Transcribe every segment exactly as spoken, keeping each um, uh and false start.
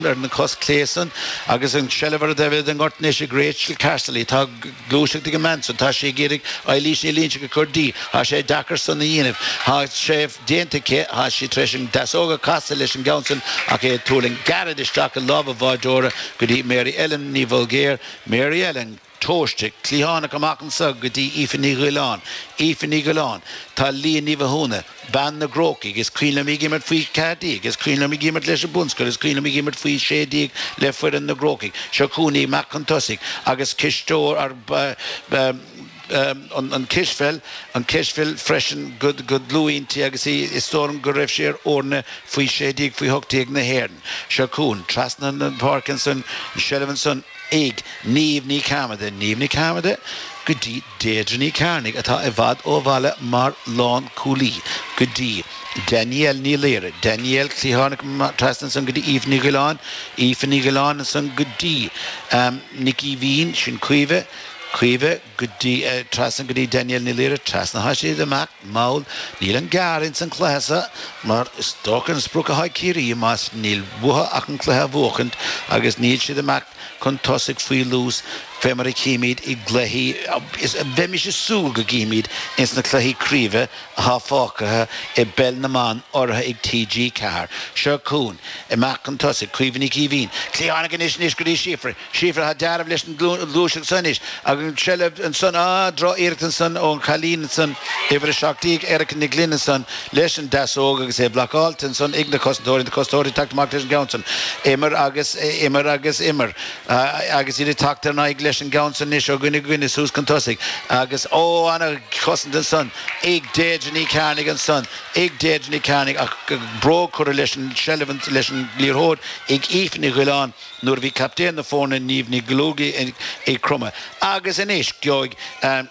ar na cos cléasan agus an sellvar David an gortnéis Rachel Castley tá glúiseach dig manson tá sé gérig a lís é línse go cordí a sé Dakar san na dhéanamh há séf déntaché há sí tresin dasóga casta leis an gaunsan a é túling garad isteach a lábh bhádóra go dtí Mary Ellen ní Vulgéir Mary Ellen Toste, Clihana Kamakan Sug, Gudi Ifani Gulan, Ifani Gulan, Tali Nivahuna, Ban the Groki, is Queen Lamigimet Free Cadig, is Queen Lamigimet Lesha Bunsker, is Queen Lamigimet Free Shadig, left foot in the Groki, Shakuni Makantossik, Agus Kishtor, or um, um, on, on Kishfell, on Kishfell, fresh and good, good Louis Tiagasi, Storm Gorefshire, Orne, Free Shadig, Free Hook Tig Nahairn, Shakun, Trasnan and Parkinson, Shelevinson. Ig, Neve ní Camada, Neve ní Camada, Gudi, Deirdre ní Carnig, atá i bhfad ó bhaile mar lán cúlí, Gudi, Daniel ní Léire, Daniel Cliharnig Trastan san Gudi, Eve ní Gulán, Eve ní Gulán san Gudi, um, Nicky Vín, sin Cuive, Cuive, Gudi, uh, Trastan Gudi, Daniel ní Léire, Trastan Hashi de Mac, Maul, Níl an Garin san Cléasa, mar Stoken Spruch a Haikiri, mas Níl Wuha ach an Cléha Vóchant, agus Níl si de Mac, Contosic Free Loose, Femari Kimid, Iglehi, is a Vemish Sul Gimid, Insna Clahi Krive, Hafaka, a Belnaman, or a T G car, Sharkoon, a Mac Contosic, Kriveni Kivin, Cleanaganish Nishkudi Schiffer, Schiffer had Dad of Lishon Lushak Sunish, Agan Shelev and Son, ah, draw Erikson, or Kalin son, Ever Shaktik, Eric Niglinson, Lesson Dasog, say Black Alton, son, Igna Costori, the Costori, Tact Martin Johnson, Emmer Agus, Emmer Agus, Immer. Agus iad tachtar na ag leis an gaunsan níos ó gine gine sús contosig agus ó anna cosan den son ag Deirdre ní Carnig an son ag Deirdre ní Carnig ach bro cur leis an Shelevan leis an Líorhód ag Ifni Gulán nuair bhí captéan na fórna níomh ní glógi ag cruma agus inis geoig um,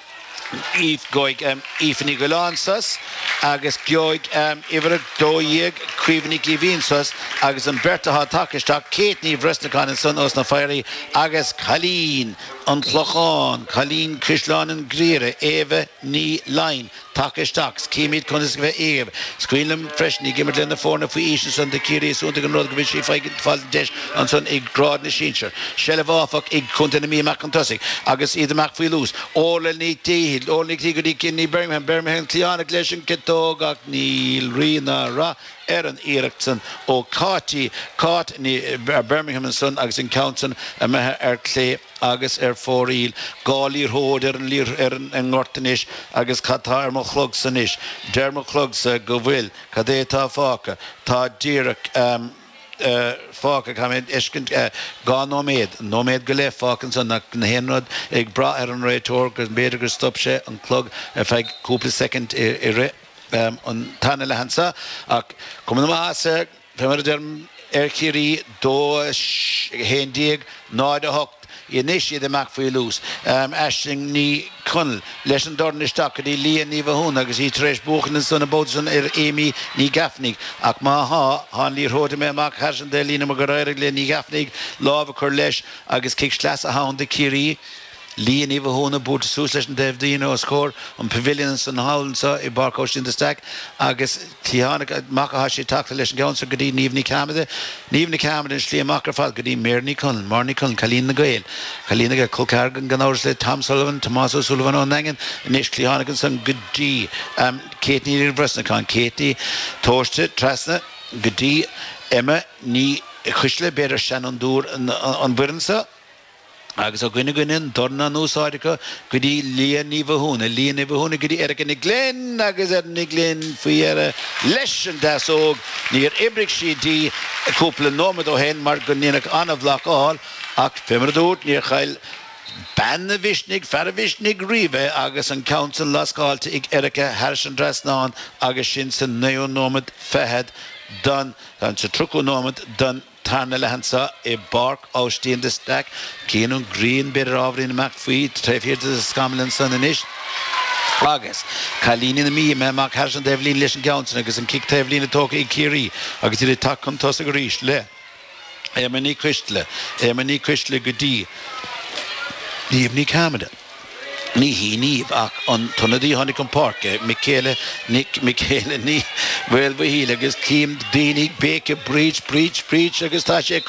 Eve goig um, Ifni Gulán sus agus geoig um, iver dóiag Krivni Givin sus agus an Berta ha takistach Kate ní Vrestnakan and son os na fiery agus Colleen an Clochán Colleen Krishlán an Greere Eve ní Line takistachs Kimid kunnis gve Eve Squilum fresh ní gimmer den na fórna fu Ishan son de Kiri so de gnod gvis if I get fall desh an son ig grad na shincher Shelevafak ig kunten mi Macantosik agus ide Mac fu lose all ní tí all ní tí godi kinni Birmingham Birmingham Cliana Gleshin Ketogak Níl Rina Ra Aaron Erickson ó Carty Cart ní Birmingham and son agus in Counson a meha er clé agus er fóríl gálir hód er an lír er an ngortanis agus catar mo chlog sanis dermo chlog sa go bhfuil cadé tá fáca tá díreach um, Uh, fáca chaid iscin uh, gá nóméad nóméad go le fácan san na héanrad ag bra ar an réitóir gur béidir gur stop sé an clog a feig cúpla second i, i ré um, an tanna le hansa ach cum na mása femar derm ar cirí dó héndíag náid a hocht Inis the Mac for lose. Um, Ashling ni Kunnel, Lesson Dornish Takadi, Lee and Neva Hun, agus he trash Bochen and son of Bodson, er Amy, ni Gaffnig, Akmaha, Hanli Rodeme, Mark Hashan, Delina Magarere, ni Gaffnig, Love Corlesh, agus Kickslassa Hound the Kiri. Lee and Eva Hona boot Susan Dev Dino score on pavilions and Howlands a barcoach in the stack. Agus Tiana Makahashi Takalish Gons Gadi Nivni Camada, Nivni Camada, Shlia Makrafal, Gadi Mirni Kun, Marni Kun, Kalina Gael, Kalina Kulkargan, Ganorsle, Tom Sullivan, Tommaso Sullivan on Nangan, Nish Klianagan, son Gadi, um, Kate Needed Vrestnakan, Katie, Torste, Trasna, Gadi, Emma, Ni Kushle, better Shannon Dur on Burnsah. Agus a gwine gwine dorna núsáidecha go dtí Lia ní Bhúna, Lia ní Bhúna go dtí Eric ní Glen agus ar ní Glen faoi ar leis an dasóg níor ibric si dí cúpla nómad ó hen mar go níonach anna bhlaacáil ach fimar dút níor chail banna visnig, ferra visnig rive agus an council lascáilte ag Erica Harrison Drasnán agus sin san neonómad fehead don an sa trucónómad don Tarna Lehansa a bark austin the stack Keenan Green better over in Mac feet tref here to the Scamlin son and ish August Kalini and me me Mark Harrison Devlin Listen Johnson agus and kick Devlin talk in Kiri agus the attack on Tossagrish le Emily Christle Emily Christle Gudi Evening Canada ní hí níomh ach an tunnadí tháinig an páirce Michele Michele ní bhfuil bhí hí agus cíim daoine béce bríd bríd bríd agus tá sé